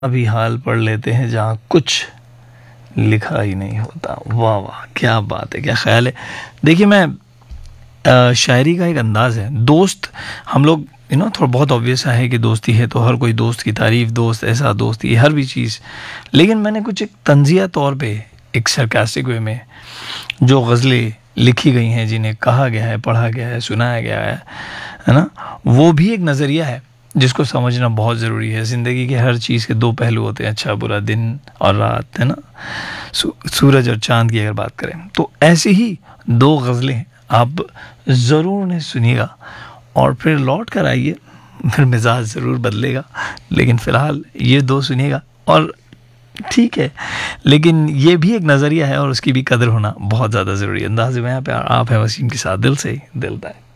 अभी हाल पढ़ लेते हैं जहाँ कुछ लिखा ही नहीं होता। वाह वाह, क्या बात है, क्या ख्याल है। देखिए, मैं शायरी का एक अंदाज़ है, दोस्त हम लोग थोड़ा बहुत ऑब्वियस है कि दोस्ती है तो हर कोई दोस्त की तारीफ, दोस्त ऐसा, दोस्त ये हर भी चीज़। लेकिन मैंने कुछ एक तंजिया तौर पे, एक सरकास्टिक वे में जो गज़लें लिखी गई हैं, जिन्हें कहा गया है, पढ़ा गया है, सुनाया गया है ना, वो भी एक नज़रिया है जिसको समझना बहुत ज़रूरी है। ज़िंदगी के हर चीज़ के दो पहलू होते हैं, अच्छा बुरा, दिन और रात, है ना, सूरज और चांद की अगर बात करें तो ऐसी ही दो गज़लें आप ज़रूर उन्हें सुनिएगा और फिर लौट कर आइए, फिर मिजाज ज़रूर बदलेगा। लेकिन फ़िलहाल ये दो सुनिएगा और ठीक है, लेकिन ये भी एक नज़रिया है और उसकी भी कदर होना बहुत ज़्यादा ज़रूरी है। अंदाज़ में यहाँ पे आप हैं वसीम के साथ, दिल से दिल तक।